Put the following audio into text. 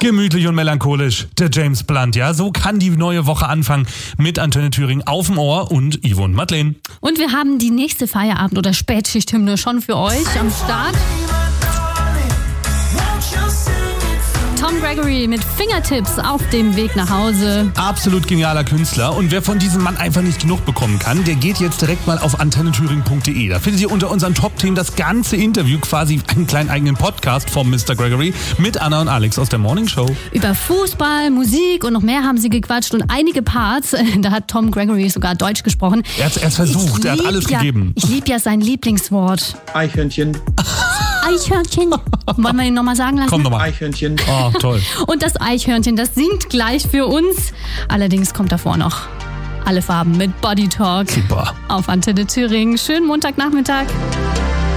Gemütlich und melancholisch, der James Blunt, ja. So kann die neue Woche anfangen mit Antenne Thüringen auf dem Ohr und Ivo und Madeleine. Und wir haben die nächste Feierabend- oder Spätschichthymne schon für euch am Start. Tom Gregory mit Fingertips auf dem Weg nach Hause. Absolut genialer Künstler. Und wer von diesem Mann einfach nicht genug bekommen kann, der geht jetzt direkt mal auf antennethüringen.de. Da findet ihr unter unseren Top-Themen das ganze Interview, quasi einen kleinen eigenen Podcast vom Mr. Gregory mit Anna und Alex aus der Morning Show. Über Fußball, Musik und noch mehr haben sie gequatscht und einige Parts, da hat Tom Gregory sogar Deutsch gesprochen. Er hat es versucht, er hat alles gegeben. Ich liebe ja sein Lieblingswort. Eichhörnchen. Eichhörnchen. Wollen wir ihn nochmal sagen lassen? Komm nochmal. Eichhörnchen. Oh, toll. Und das Eichhörnchen, das singt gleich für uns. Allerdings kommt davor noch Alle Farben mit Body Talk. Super. Auf Antenne Thüringen. Schönen Montagnachmittag.